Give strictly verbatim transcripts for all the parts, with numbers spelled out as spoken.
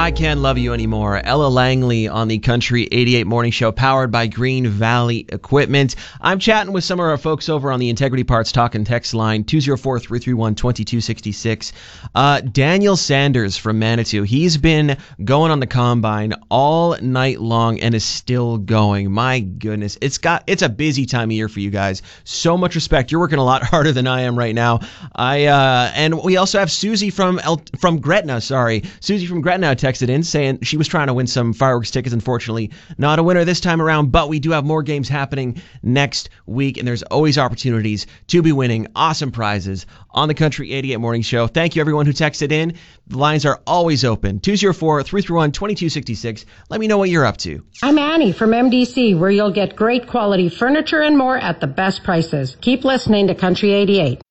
I Can't Love You Anymore. Ella Langley on the Country eighty-eight Morning Show, powered by Green Valley Equipment. I'm chatting with some of our folks over on the Integrity Parts Talk and Text line, two oh four, three three one, two two six six. Uh, Daniel Sanders from Manitou. He's been going on the Combine all night long and is still going. My goodness. It's got it's a busy time of year for you guys. So much respect. You're working a lot harder than I am right now. I uh, and we also have Susie from El, from Gretna, sorry. Susie from Gretna texted in saying she was trying to win some fireworks tickets. Unfortunately, not a winner this time around, but we do have more games happening next week, and there's always opportunities to be winning awesome prizes on the Country eighty-eight Morning Show. Thank you, everyone who texted in. The lines are always open. two oh four, three three one, two two six six. Let me know what you're up to. I'm Annie from M D C, where you'll get great quality furniture and more at the best prices. Keep listening to Country eighty-eight.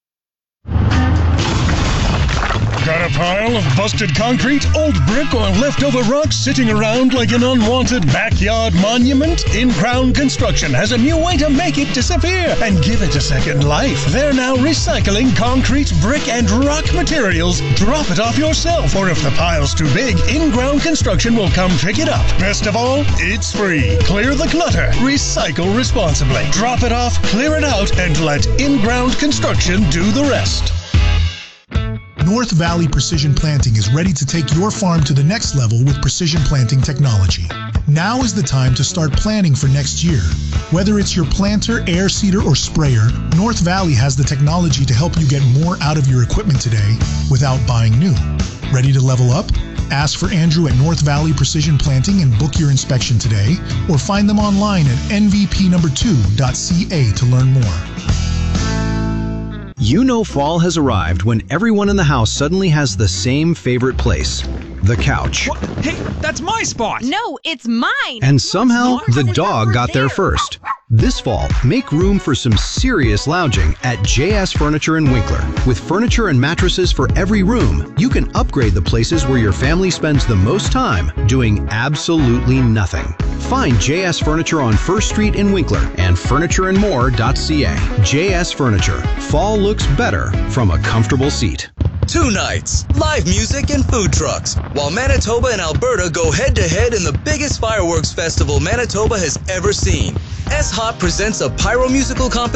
Got a pile of busted concrete, old brick, or leftover rocks sitting around like an unwanted backyard monument? In-Ground Construction has a new way to make it disappear and give it a second life. They're now recycling concrete, brick, and rock materials. Drop it off yourself, or if the pile's too big, In-Ground Construction will come pick it up. Best of all, it's free. Clear the clutter. Recycle responsibly. Drop it off, clear it out, and let In-Ground Construction do the rest. North Valley Precision Planting is ready to take your farm to the next level with precision planting technology. Now is the time to start planning for next year. Whether it's your planter, air seeder, or sprayer, North Valley has the technology to help you get more out of your equipment today without buying new. Ready to level up? Ask for Andrew at North Valley Precision Planting and book your inspection today, or find them online at N V P number two dot C A to learn more. You know fall has arrived when everyone in the house suddenly has the same favorite place, the couch. What? Hey, that's my spot! No, it's mine! And somehow, the dog got there first. This fall, make room for some serious lounging at J S Furniture in Winkler. With furniture and mattresses for every room, you can upgrade the places where your family spends the most time doing absolutely nothing. Find J S Furniture on First Street in Winkler and furniture and more dot C A. J S Furniture. Fall looks better from a comfortable seat. Two nights, live music and food trucks, while Manitoba and Alberta go head-to-head in the biggest fireworks festival Manitoba has ever seen. S-Hop presents a pyro musical competition